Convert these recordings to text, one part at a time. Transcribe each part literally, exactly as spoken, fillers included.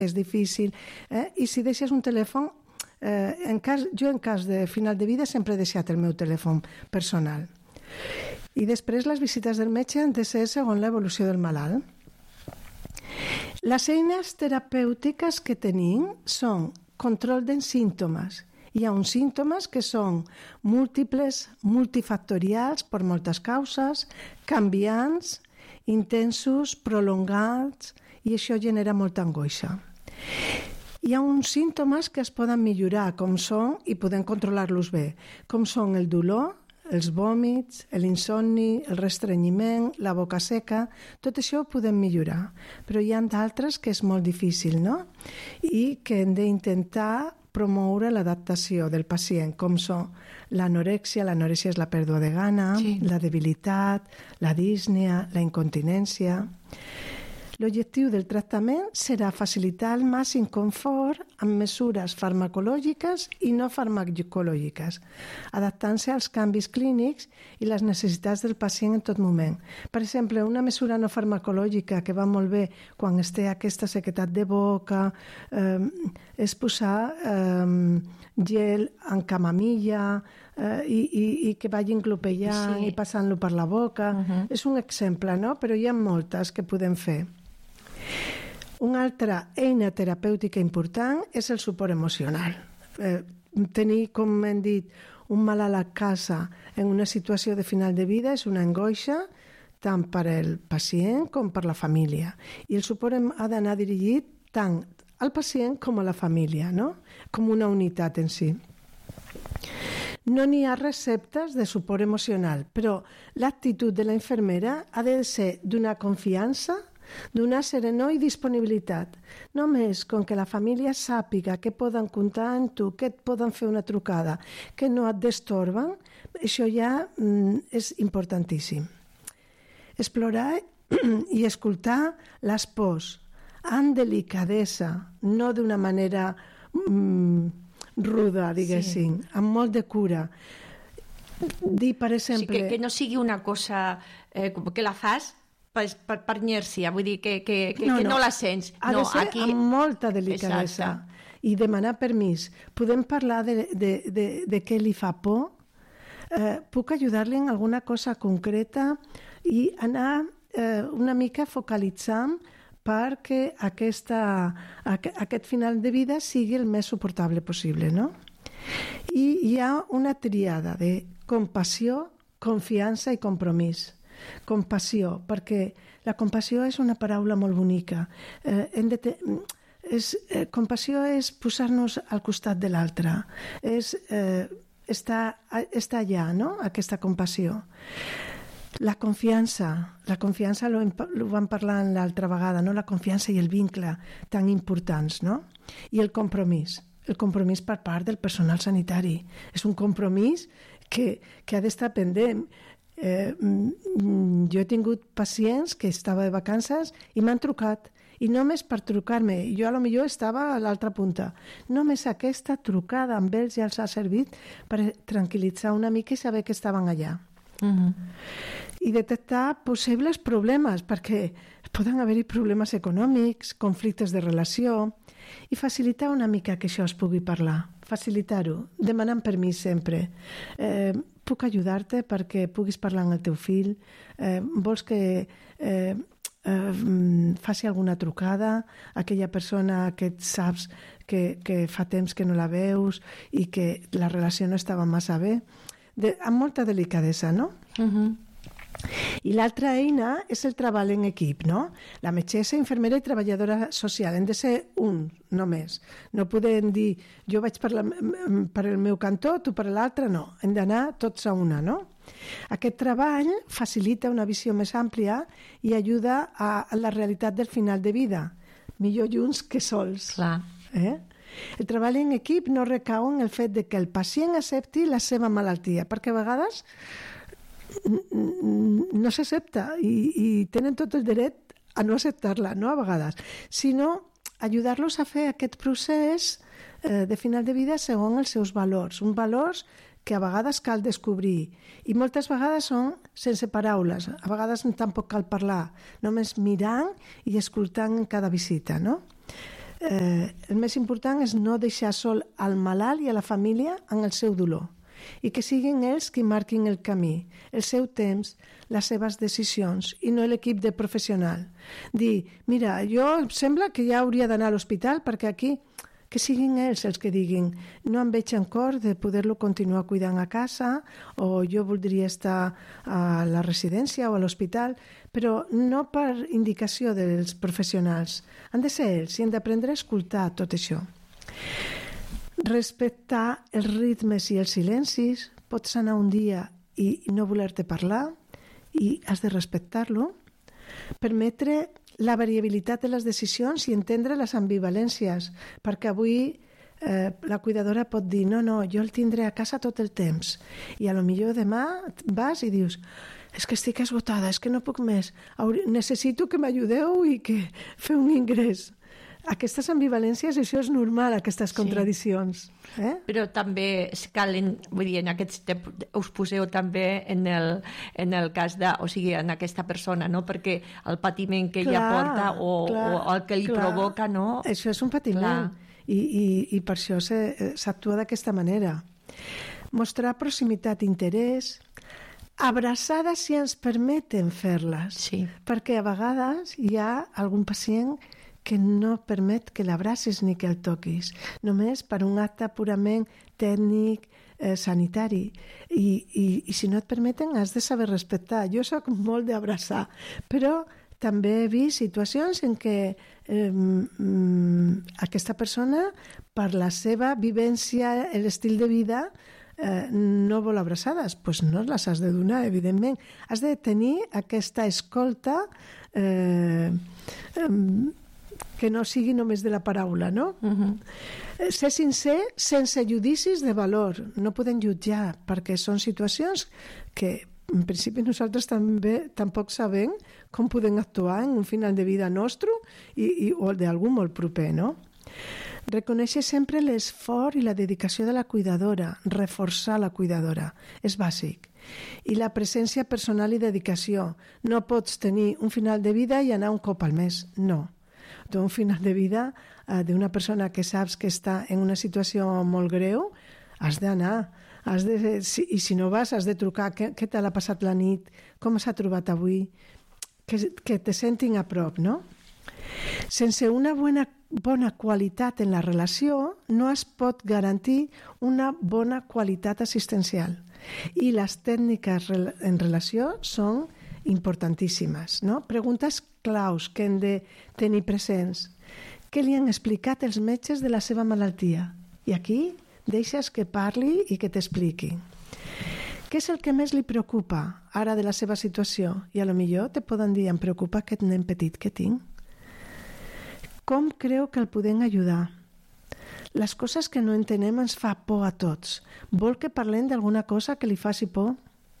és difícil, eh? I si deixes un telèfon, eh, en cas, jo en cas de final de vida sempre he deixat el meu telèfon personal. I després les visites del metge han de ser segons l'evolució del malalt. Les eines terapèutiques que tenim són control dels símptomes. Hi ha uns símptomes que són múltiples, multifactorials per moltes causes, canviants, intensos, prolongats, i això genera molta angoixa. Hi ha uns símptomes que es poden millorar, com són, i podem controlar-los bé, com són el dolor, els vòmits, l'insomni, el restrenyiment, la boca seca, tot això ho podem millorar. Però hi ha d'altres que és molt difícil, no? I que hem d'intentar promoure l'adaptació del pacient, com són l'anorèxia, l'anorèxia és la pèrdua de gana, sí. La debilitat, la dísnia, la incontinència. L'objectiu del tractament serà facilitar el màxim confort amb mesures farmacològiques i no farmacològiques, adaptant-se als canvis clínics i les necessitats del pacient en tot moment. Per exemple, una mesura no farmacològica que va molt bé quan es té aquesta sequedat de boca eh, és posar eh, gel en camamilla eh, i, i, i que vagin glopejant sí. I passant-lo per la boca. Uh-huh. És un exemple, no? Però hi ha moltes que podem fer. Una altra eina terapèutica important és el suport emocional. Eh, tenir, com hem dit, un malalt a casa en una situació de final de vida és una angoixa tant per al pacient com per la família. I el suport ha d'anar dirigit tant al pacient com a la família, no? Com una unitat en si. No n'hi ha receptes de suport emocional, però l'actitud de la infermera ha de ser d'una confiança, donar serenor i disponibilitat. Només com que la família sàpiga que poden comptar en tu, que et poden fer una trucada, que no et destorben, això ja mm, és importantíssim. Explorar i escoltar les pors amb delicadesa, no d'una manera mm, ruda, diguéssim, sí. Amb molt de cura. Dir, per exemple... Sí, que, que no sigui una cosa eh, que la fas per, per, per inèrcia, vull dir que, que, que, no, que no. no la sents. Ha no, de ser aquí... amb molta delicadesa. Exacte. I demanar permís. Podem parlar de, de, de, de què li fa por? Eh, puc ajudar-li en alguna cosa concreta i anar eh, una mica focalitzant perquè aquesta, aquest final de vida sigui el més suportable possible, no? I hi ha una triada de compassió, confiança i compromís. Compassió, perquè la compassió és una paraula molt bonica. Eh, hem de te... és, eh, compassió és posar-nos al costat de l'altre, és eh, estar, estar allà, no? Aquesta compassió. La confiança, la confiança ho, ho vam parlar l'altra vegada, no? La confiança i el vincle tan importants, no? I el compromís, el compromís per part del personal sanitari. És un compromís que, que ha d'estar pendent. Eh, jo he tingut pacients que estava de vacances i m'han trucat, i només per trucar-me, jo a lo millor estava a l'altra punta, només aquesta trucada amb ells ja els ha servit per tranquil·litzar una mica i saber que estaven allà. Uh-huh. I detectar possibles problemes, perquè poden haver-hi problemes econòmics, conflictes de relació, i facilitar una mica que això es pugui parlar, facilitar-ho, demanant permís sempre. Eh, puc ajudar-te perquè puguis parlar amb el teu fill, eh, vols que eh, eh, faci alguna trucada a aquella persona que et saps que, que fa temps que no la veus i que la relació no estava massa bé, de, amb molta delicadesa, no? Uh-huh. I l'altra eina és el treball en equip, no? La metgessa, infermera i treballadora social. Hem de ser un, només. No podem dir, jo vaig per, la, per el meu cantó, tu per l'altre, no. Hem d'anar tots a una, no? Aquest treball facilita una visió més àmplia i ajuda a, a la realitat del final de vida. Millor junts que sols. Clar. Eh? El treball en equip no recau en el fet de que el pacient accepti la seva malaltia, perquè a vegades no s'accepta i, i tenen tot el dret a no acceptar-la, no a vegades, sinó ajudar-los a fer aquest procés eh, de final de vida segons els seus valors, uns valors que a vegades cal descobrir i moltes vegades són sense paraules, a vegades tampoc cal parlar, només mirant i escoltant cada visita, no? eh, el més important és no deixar sol al malalt i a la família en el seu dolor i que siguin ells qui marquin el camí, el seu temps, les seves decisions i no l'equip de professional. Dir, mira, jo em sembla que ja hauria d'anar a l'hospital perquè aquí que siguin ells els que diguin no em veig en cor de poder-lo continuar cuidant a casa o jo voldria estar a la residència o a l'hospital, però no per indicació dels professionals. Han de ser ells i han d'aprendre a escoltar tot això. Respectar els ritmes i els silencis. Pots anar un dia i no voler-te parlar i has de respectar-lo. Permetre la variabilitat de les decisions i entendre les ambivalències, perquè avui eh, la cuidadora pot dir no, no, jo el tindré a casa tot el temps i a lo millor demà vas i dius és que estic esgotada, és que no puc més, necessito que m'ajudeu i que feu un ingrés. Aquestes ambivalències, això és normal, aquestes contradiccions. Sí. Eh? Però també calen, vull dir, en aquests us poseu també en el, en el cas de, o sigui, en aquesta persona, no? Perquè el patiment que clar, ella porta o, clar, o el que li clar. provoca, no? Això és un patiment i, i, i per això s'actua d'aquesta manera. Mostrar proximitat i interès, abraçades si ens permeten fer-les, sí. Perquè a vegades hi ha algun pacient que no permet que l'abracis ni que el toquis, només per un acte purament tècnic, eh, sanitari. I, i, I si no et permeten, has de saber respectar. Jo soc molt d'abraçar, però també he vist situacions en què eh, aquesta persona, per la seva vivència, l'estil de vida, eh, no vol abraçades. Doncs pues no les has de donar, evidentment. Has de tenir aquesta escolta eh, eh, que no sigui només de la paraula, no? Uh-huh. Ser sincer sense judicis de valor. No podem jutjar, perquè són situacions que, en principi, nosaltres també tampoc sabem com podem actuar en un final de vida nostre i, i, o d'algú molt proper, no? Reconèixer sempre l'esforç i la dedicació de la cuidadora, reforçar la cuidadora, és bàsic. I la presència personal i dedicació. No pots tenir un final de vida i anar un cop al mes, no. Un final de vida eh, d'una persona que saps que està en una situació molt greu, has d'anar. Has de, si, I si no vas, has de trucar. Què, què t'ha passat la nit? Com s'ha trobat avui? Que, que te sentin a prop, no? Sense una bona, bona qualitat en la relació, no es pot garantir una bona qualitat assistencial. I les tècniques en relació són importantíssimes, no? Preguntes claus que hem de tenir presents. Què li han explicat els metges de la seva malaltia? I aquí deixes que parli i que t'expliqui. Què és el que més li preocupa ara de la seva situació? I a lo millor te poden dir, em preocupa aquest nen petit que tinc. Com creu que el podem ajudar? Les coses que no entenem ens fa por a tots. Vol que parlem d'alguna cosa que li faci por?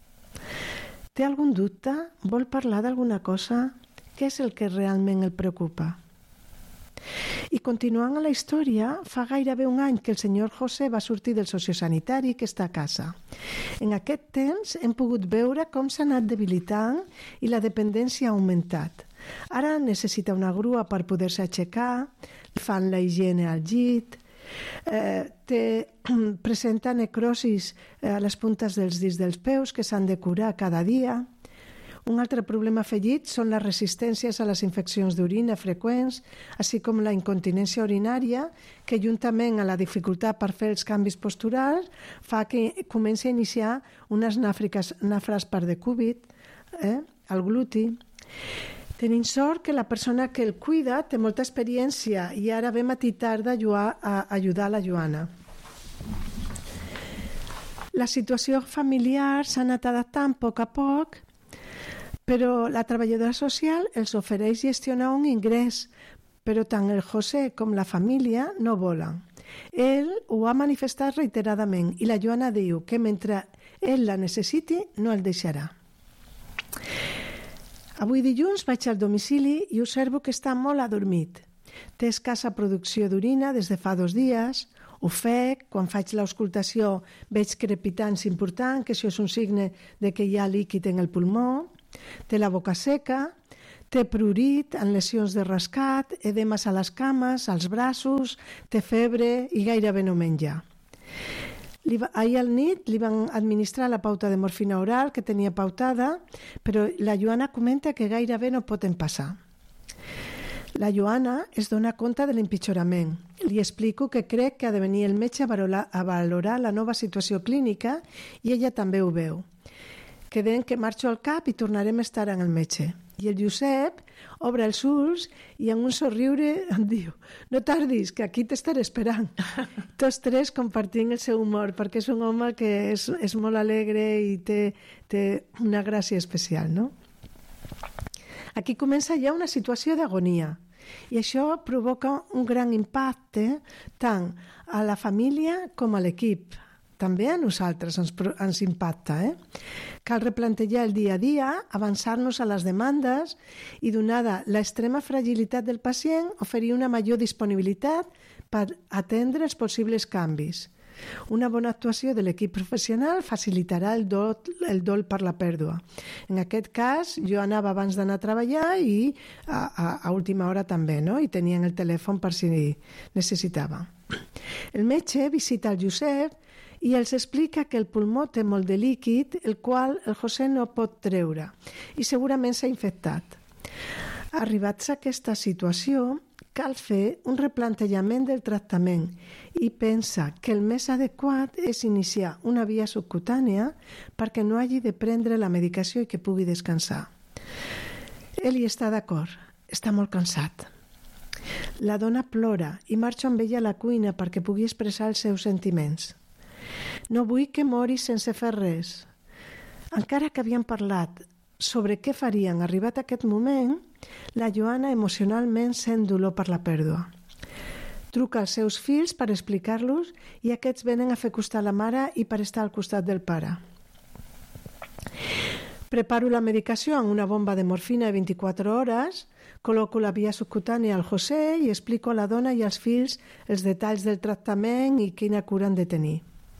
Té algun dubte? Vol parlar d'alguna cosa? Què és el que realment el preocupa? I continuant a la història, fa gairebé un any que el senyor José va sortir del sociosanitari que està a casa. En aquest temps hem pogut veure com s'ha anat debilitant i la dependència ha augmentat. Ara necessita una grua per poder-se aixecar, fan la higiene al llit, eh, té, presenta necrosis a les puntes dels dits dels peus que s'han de curar cada dia. Un altre problema afegit són les resistències a les infeccions d'orina freqüents, així com la incontinència urinària, que juntament a la dificultat per fer els canvis posturals fa que comenci a iniciar unes nafres, nafres per decúbit, eh, al gluti. Tenim sort que la persona que el cuida té molta experiència i ara ve matí tarda a ajudar la Joana. La situació familiar s'ha anat adaptant a poc a poc, però la treballadora social els ofereix gestionar un ingrés, però tant el José com la família no volen. Ell ho ha manifestat reiteradament i la Joana diu que mentre ell la necessiti no el deixarà. Avui dilluns vaig al domicili i observo que està molt adormit. Té escassa producció d'orina des de fa dos dies. Ho fec, quan faig l'auscultació veig crepitants importants, que això és un signe de que hi ha líquid en el pulmó. Té la boca seca, Té prurit, amb lesions de rascat, edemes a les cames, als braços, té febre i gairebé no menja. Li va, ahir al nit li van administrar la pauta de morfina oral que tenia pautada, però la Joana comenta que gairebé no poden passar. La Joana es dona compte de l'empitjorament. Li explico que crec que ha de venir el metge a valorar, a valorar la nova situació clínica i ella també ho veu. Quedem que marxo al cap i tornarem a estar en el metge. I el Josep obre els ulls i amb un somriure em diu: no tardis, que aquí t'estaré esperant. Tots tres compartint el seu humor, perquè és un home que és, és molt alegre i té, té una gràcia especial, no? Aquí comença ja una situació d'agonia i això provoca un gran impacte tant a la família com a l'equip. També a nosaltres ens, ens impacta. Eh? Cal replantejar el dia a dia, avançar-nos a les demandes i, donada l'extrema fragilitat del pacient, oferir una major disponibilitat per atendre els possibles canvis. Una bona actuació de l'equip professional facilitarà el dol, el dol per la pèrdua. En aquest cas, jo anava abans d'anar a treballar i a, a, a última hora també, no? I tenien el telèfon per si necessitava. El metge visita el Josep i els explica que el pulmó té molt de líquid, el qual el José no pot treure i segurament s'ha infectat. Arribats a aquesta situació, cal fer un replantejament del tractament i pensa que el més adequat és iniciar una via subcutània perquè no hagi de prendre la medicació i que pugui descansar. Ell hi està d'acord, està molt cansat. La dona plora i marxa amb ella a la cuina perquè pugui expressar els seus sentiments. No vull que mori sense fer res. Encara que havien parlat sobre què farien arribat a aquest moment, la Joana emocionalment sent dolor per la pèrdua. Truca als seus fills per explicar-los i aquests venen a fer costar la mare i per estar al costat del pare. Preparo la medicació en una bomba de morfina de vint-i-quatre hores, col·loco la via subcutània al José i explico a la dona i als fills els detalls del tractament i quina cura han de tenir.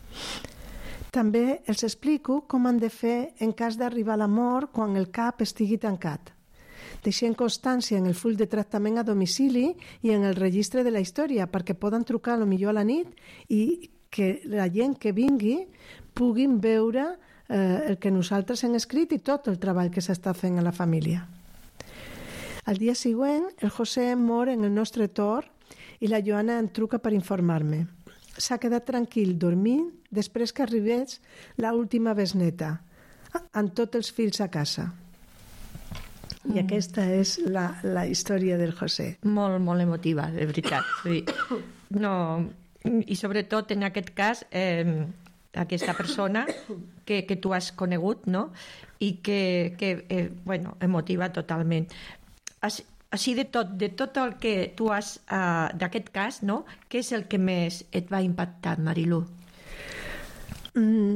També els explico com han de fer en cas d'arribar a la mort quan el cap estigui tancat. Deixem constància en el full de tractament a domicili i en el registre de la història perquè poden trucar a lo millor a la nit i que la gent que vingui puguin veure eh, el que nosaltres hem escrit i tot el treball que s'està fent a la família. Al dia següent, el José mor en el nostre torn i la Joana em truca per informar-me. S'ha quedat tranquil dormint després que arribés l'última besneta, amb tots els fills a casa. I mm. aquesta és la, la història del José. Molt, molt emotiva, de veritat. No, i sobretot en aquest cas, eh, aquesta persona que, que tu has conegut, no? I que, que eh, bueno, emotiva totalment. Has, Així de tot, de tot el que tu has, uh, d'aquest cas, no? Què és el que més et va impactar, Marilú? Mm.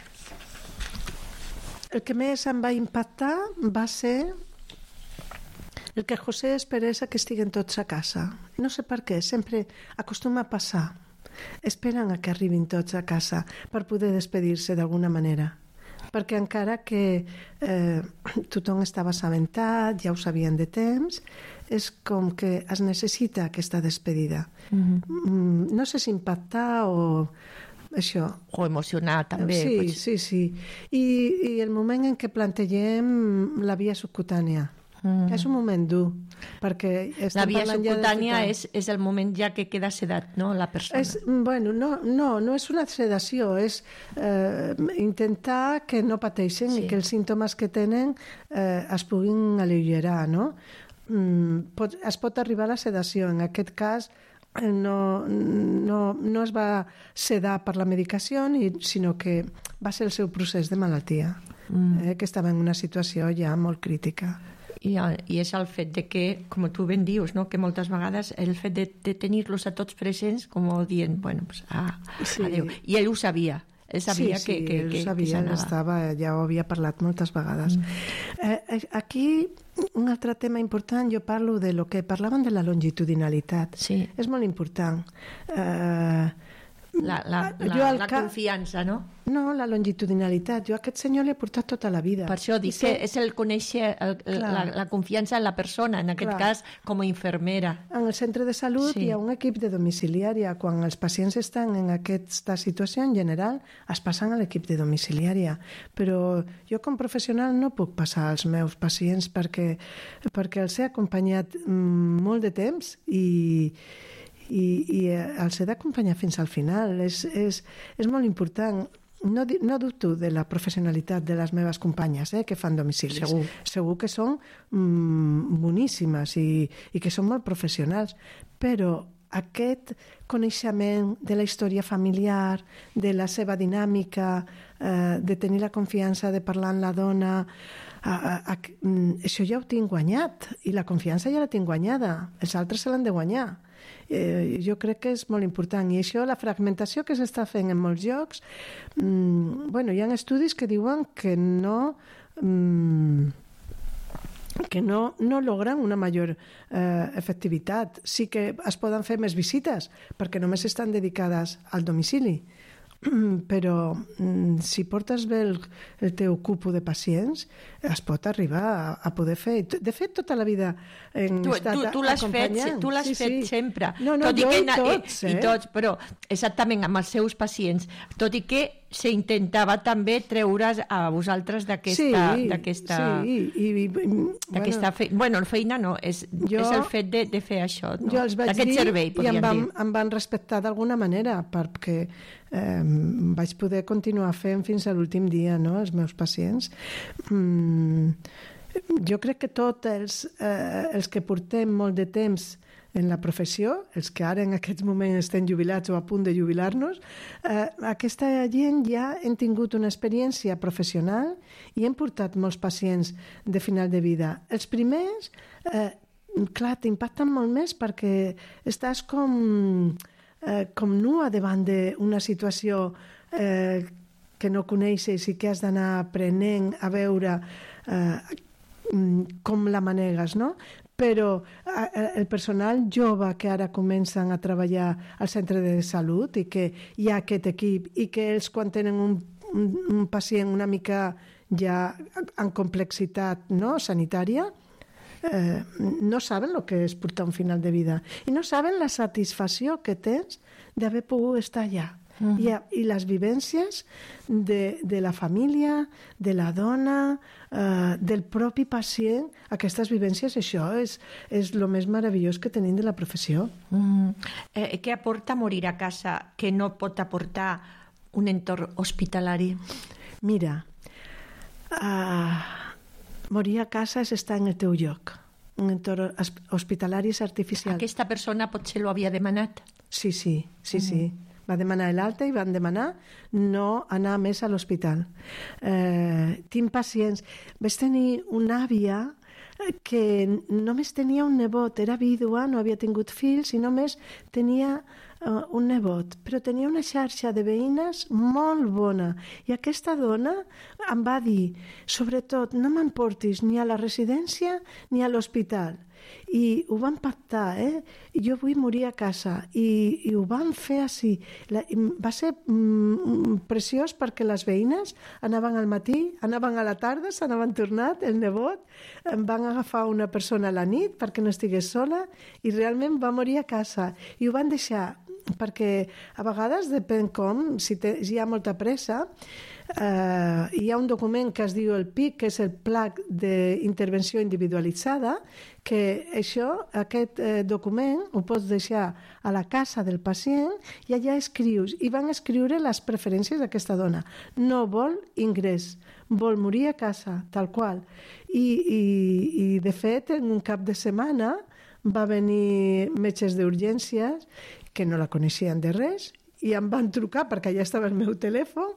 El que més em va impactar va ser el que José esperés que estiguen tots a casa. No sé per què, sempre acostuma a passar. Esperen a que arribin tots a casa per poder despedir-se d'alguna manera. Perquè encara que eh, tothom estava assabentat, ja ho sabien de temps, és com que es necessita aquesta despedida. Mm-hmm. Mm, no sé si impactar o això. O emocionar, també. Sí, pots... sí, sí. I, I el moment en què plantegem la via subcutània. Mm. És un moment dur, perquè la via subcutània és, és el moment ja que queda sedat, no?, la persona. És, bueno, no, no, no és una sedació, és eh, intentar que no pateixen sí. i que els símptomes que tenen eh, es puguin aligerar, no? Mm, pot, es pot arribar a la sedació, en aquest cas no, no, no es va sedar per la medicació, sinó que va ser el seu procés de malaltia, mm. eh, que estava en una situació ja molt crítica. I, i és el fet de que, com tu ben dius, no? Que moltes vegades el fet de, de tenir-los a tots presents, com dient, bueno, pues, ah, sí. adéu. I ell ho sabia. Ell sabia sí, sí, que, que, ell que, sabia, que estava, ja ho havia parlat moltes vegades. Mm. Eh, aquí, un altre tema important, jo parlo de lo que parlaven de la longitudinalitat. Sí. És molt important. Eh, La, la, la, la ca... confiança, no? No, la longitudinalitat. Jo a aquest senyor l'he portat tota la vida. Per això dic que és el conèixer el, la, la confiança en la persona, en aquest Clar. cas com a infermera. En el centre de salut sí. hi ha un equip de domiciliària. Quan els pacients estan en aquesta situació, en general, es passen a l'equip de domiciliària. Però jo com professional no puc passar als meus pacients perquè, perquè els he acompanyat molt de temps i i, i els he d'acompanyar fins al final. És, és, és molt important. No, no dubto de la professionalitat de les meves companyes eh, que fan domicilis. Segur. Segur que són mm, boníssimes i, i que són molt professionals, però aquest coneixement de la història familiar, de la seva dinàmica, eh, de tenir la confiança de parlar amb la dona, a, a, a, això ja ho tinc guanyat i la confiança ja la tinc guanyada. Els altres se l'han de guanyar. Eh, jo crec que és molt important i això, la fragmentació que s'està fent en molts llocs, mmm, bueno, hi ha estudis que diuen que no mmm, que no, no logran una major eh, efectivitat. Sí que es poden fer més visites perquè només estan dedicades al domicili, però si portes bé el, el teu cupo de pacients es pot arribar a, a poder fer. De fet, tota la vida hem tu, estat tu, tu l'has fet, tu l'has sí, fet sí. sempre. No, no, tot jo i, que, i tots, i, eh? i tots, però exactament amb els seus pacients, tot i que s'intentava també treure's a vosaltres d'aquesta sí, d'aquesta sí, i, i, d'aquesta bueno, fe, bueno, feina no, és, jo, és el fet de, de fer això, no? Jo els vaig d'aquest dir servei, i em van, dir. em van respectar d'alguna manera perquè eh, vaig poder continuar fent fins a l'últim dia, no?, els meus pacients. Mm, jo crec que tots els, eh, els que portem molt de temps en la professió, els que ara en aquest moment estem jubilats o a punt de jubilar-nos, eh, aquesta gent ja hem tingut una experiència professional i hem portat molts pacients de final de vida. Els primers, eh, clar, t'impacten molt més perquè estàs com, eh, com nua davant d'una situació eh, que no coneixes i que has d'anar aprenent a veure eh, com la manegues, no? Però el personal jove que ara comencen a treballar al centre de salut i que hi ha aquest equip i que ells quan tenen un, un, un pacient una mica ja en complexitat no, sanitària, eh, no saben el que és portar un final de vida i no saben la satisfacció que tens d'haver pogut estar allà. Uh-huh. I, i les vivències de, de la família, de la dona, eh, del propi pacient, aquestes vivències, això és, és el més meravellós que tenim de la professió. Uh-huh. Eh, què aporta morir a casa que no pot aportar un entorn hospitalari? Mira, uh, morir a casa és estar en el teu lloc. Un entorn hospitalari és artificial. Aquesta persona potser l'ho havia demanat? Sí, sí, sí, uh-huh. sí. Va demanar l'alta i van demanar no anar més a l'hospital. Eh, tinc pacients. Vaig tenir una àvia que només tenia un nebot, era vídua, no havia tingut fills i només tenia uh, un nebot, però tenia una xarxa de veïnes molt bona. I aquesta dona em va dir, sobretot, no m'emportis ni a la residència ni a l'hospital. I ho van pactar, eh? Jo vull morir a casa i, i ho van fer així. La, va ser mm, preciós perquè les veïnes anaven al matí, anaven a la tarda, se n'havien tornat, el nebot, em van agafar una persona a la nit perquè no estigués sola i realment va morir a casa i ho van deixar perquè a vegades depèn com, si, te, si hi ha molta pressa, eh, hi ha un document que es diu el P I C, que és el Pla d'Intervenció Individualitzada, que això, aquest eh, document ho pots deixar a la casa del pacient i allà escrius, i van escriure les preferències d'aquesta dona. No vol ingrés, vol morir a casa, tal qual. I, i, i de fet, en un cap de setmana va venir metges d'urgències que no la coneixien de res i em van trucar perquè allà estava el meu telèfon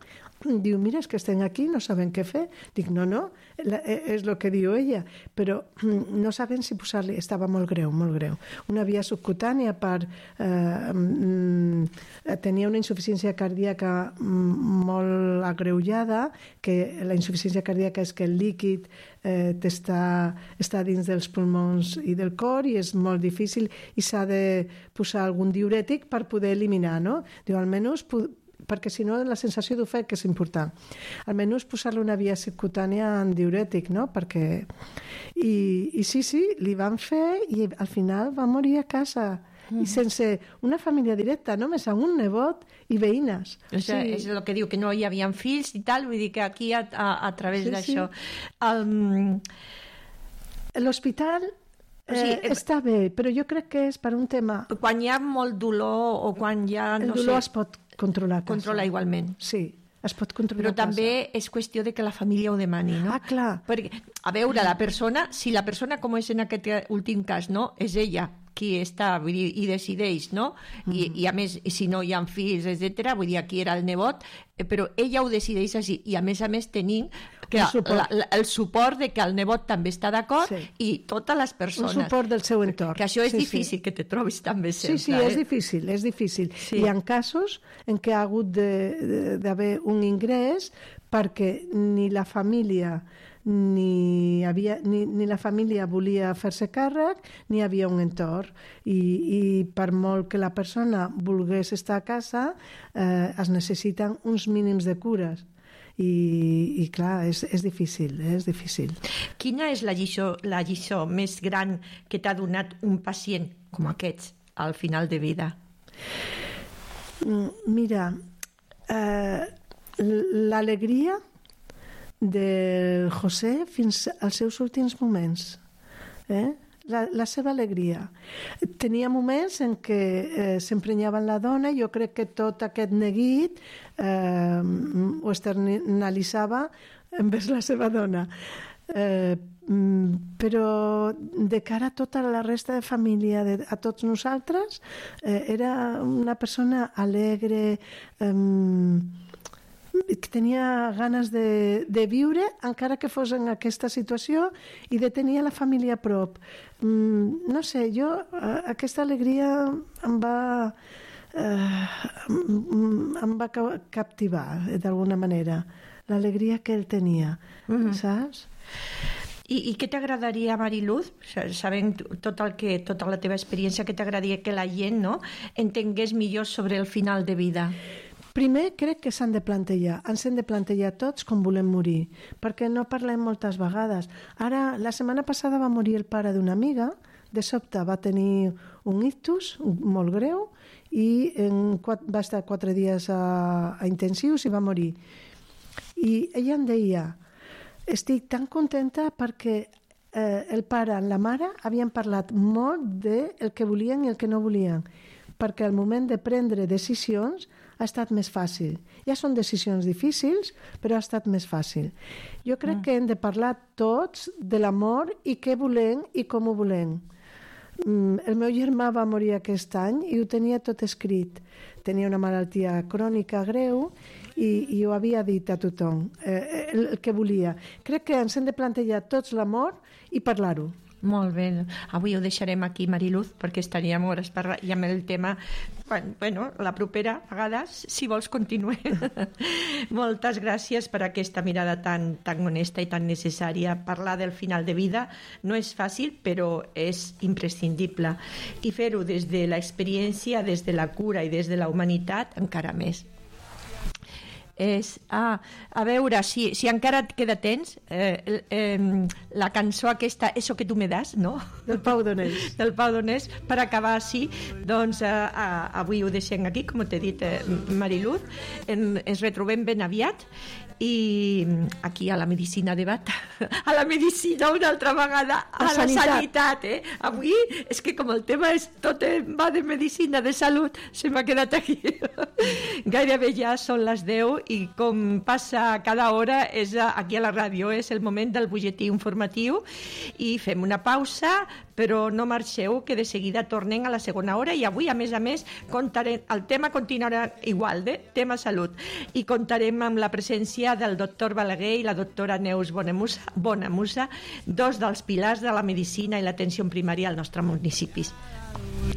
diu, mira, és que estem aquí, no sabem què fer. Dic, no, no, és el que diu ella, però no sabem si posar-li... Estava molt greu, molt greu. Una via subcutània per... Eh, tenia una insuficiència cardíaca molt agreujada, que la insuficiència cardíaca és que el líquid eh, està, està dins dels pulmons i del cor i és molt difícil i s'ha de posar algun diurètic per poder eliminar, no? Diu, almenys... perquè si no la sensació d'ofec és important. Almenys posar-li una via subcutània en diurètic, no? Perquè... I, i sí, sí, li van fer i al final va morir a casa. Mm. I sense una família directa, només amb un nebot i veïnes. O sigui, sí. És el que diu, que no hi havia fills i tal, vull dir que aquí a, a, a través sí, d'això... Sí. El... L'hospital... Eh, o sigui, eh, està bé, però jo crec que és per un tema... Quan hi ha molt dolor o quan hi ha... El no dolor sé, es pot controlar. Controlar igualment. Sí, es pot controlar. Però també és qüestió de que la família ho demani, no? Ah, clar. Perquè, a veure, la persona, si la persona, com és en aquest últim cas, no, és ella qui està, vull dir, i decideix, no? Mm. I, I a més, si no hi ha fills, etcètera, vull dir, aquí era el nebot, però ella ho decideix així. I a més a més tenim que el suport, la, la, el suport de que el nebot també està d'acord sí. I totes les persones. Un suport del seu entorn. Que això és sí, difícil, sí. Que te trobis també sempre. Sí, sí, eh? és difícil, és difícil. Sí. Hi ha casos en què ha hagut d'haver un ingrés perquè ni la família ni, havia, ni, ni la família volia fer-se càrrec, ni hi havia un entorn. I, i per molt que la persona volgués estar a casa, eh, es necessiten uns mínims de cures. I, i clar, és, és difícil, eh? és difícil. Quina és la lliçó, la lliçó més gran que t'ha donat un pacient com aquest al final de vida? Mira, eh, l'alegria del José fins als seus últims moments. Eh? La, la seva alegria. Tenia moments en què eh, s'emprenyava en la dona, jo crec que tot aquest neguit eh, ho externalitzava envers la seva dona. Eh, però de cara a tota la resta de família, de, a tots nosaltres, eh, era una persona alegre, eh, que tenia ganes de, de viure encara que fos en aquesta situació i de tenir la família a prop. Mm, no sé, jo aquesta alegria em va eh, em va captivar d'alguna manera, l'alegria que ell tenia, mm-hmm. saps? I, i què t'agradaria, Mariluz, sabent tot el que, tota la teva experiència, què t'agradaria que la gent, no, entengués millor sobre el final de vida? Primer, crec que s'han de plantejar, ens hem de plantejar tots com volem morir, perquè no parlem moltes vegades. Ara, la setmana passada va morir el pare d'una amiga, de sobte va tenir un ictus molt greu i en, va estar quatre dies a, a intensius i va morir. I ella em deia, estic tan contenta perquè eh, el pare i la mare havien parlat molt del que volien i el que no volien, perquè al moment de prendre decisions ha estat més fàcil. Ja són decisions difícils, però ha estat més fàcil. Jo crec mm. que hem de parlar tots de l'amor i què volem i com ho volem. Mm, el meu germà va morir aquest any i ho tenia tot escrit. Tenia una malaltia crònica greu i, i ho havia dit a tothom, eh, el, el que volia. Crec que ens hem de plantejar tots l'amor i parlar-ho. Molt bé. Avui ho deixarem aquí, Mariluz, perquè estaríem hores parlant i amb el tema, bueno, la propera vegada, si vols, continuem. Moltes gràcies per aquesta mirada tan, tan honesta i tan necessària. Parlar del final de vida no és fàcil, però és imprescindible. I fer-ho des de l'experiència, des de la cura i des de la humanitat, encara més. És, ah, a veure, si, si encara et queda temps, eh, eh, la cançó aquesta, Eso que tu me das, no? Del Pau Donés. Del Pau Donés, per acabar així, doncs eh, avui ho deixem aquí, com t'he dit, eh, Mariluz, en, ens retrobem ben aviat i aquí a la medicina debat, a la medicina una altra vegada, a la, la sanitat. sanitat, eh? Avui és que com el tema és tot eh, va de medicina, de salut, se m'ha quedat aquí. Gairebé ja són les deu i com passa cada hora és aquí a la ràdio, és el moment del butlletí informatiu i fem una pausa, però no marxeu, que de seguida tornem a la segona hora i avui, a més a més, contarem, el tema continuarà igual, de tema salut, i contarem amb la presència del doctor Balaguer i la doctora Neus Bonamusa, Bonamusa, dos dels pilars de la medicina i l'atenció primària al nostre municipi.